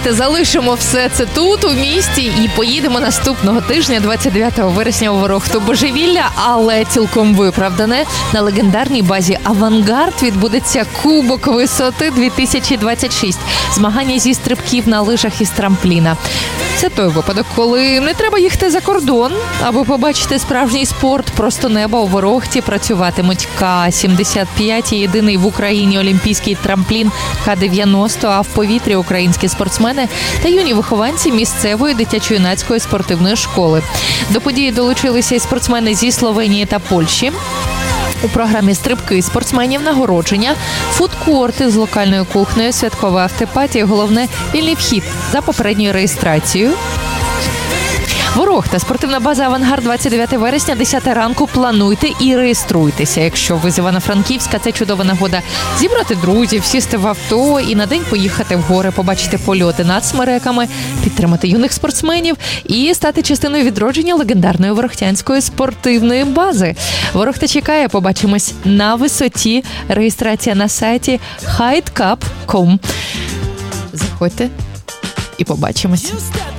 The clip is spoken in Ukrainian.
Давайте залишимо все це тут, у місті, і поїдемо наступного тижня, 29 вересня, у Ворохту. Божевілля, але цілком виправдане. На легендарній базі «Авангард» відбудеться Кубок висоти 2026. Змагання зі стрибків на лижах із трампліна. Це той випадок, коли не треба їхати за кордон, аби побачити справжній спорт. Просто неба у Ворохті працюватимуть К-75, єдиний в Україні олімпійський трамплін К-90, а в повітрі українські спортсмени та юні вихованці місцевої дитячо-юнацької спортивної школи. До події долучилися і спортсмени зі Словенії та Польщі. У програмі стрибки спортсменів, нагородження, фудкорти з локальною кухнею, святкова автопатія, головне – вільний вхід за попередньою реєстрацією. Ворохта, спортивна база «Авангард», 29 вересня, 10 ранку. Плануйте і реєструйтеся. Якщо ви з Івано-Франківська, це чудова нагода зібрати друзів, сісти в авто і на день поїхати в гори, побачити польоти над смереками, підтримати юних спортсменів і стати частиною відродження легендарної ворохтянської спортивної бази. Ворохта чекає, побачимось на висоті. Реєстрація на сайті hidecup.com. Заходьте і побачимось.